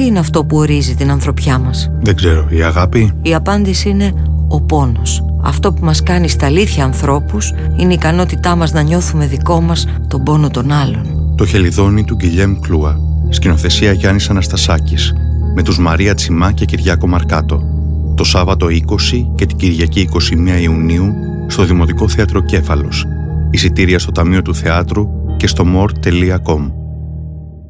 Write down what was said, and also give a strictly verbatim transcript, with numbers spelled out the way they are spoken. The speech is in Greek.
Τι είναι αυτό που ορίζει την ανθρωπιά μας? Δεν ξέρω, η αγάπη? Η απάντηση είναι ο πόνος. Αυτό που μας κάνει στα αλήθεια ανθρώπους είναι η ικανότητά μας να νιώθουμε δικό μας τον πόνο των άλλων. Το Χελιδόνι του Γκυλιέμ Κλούα. Σκηνοθεσία Γιάννης Αναστασάκης. Με τους Μαρία Τσιμά και Κυριάκο Μαρκάτο. Το Σάββατο είκοσι και την Κυριακή είκοσι μία Ιουνίου στο Δημοτικό Θέατρο Κέφαλος. Εισιτήρια στο Ταμείο του Θεάτρου και στο more τελεία com.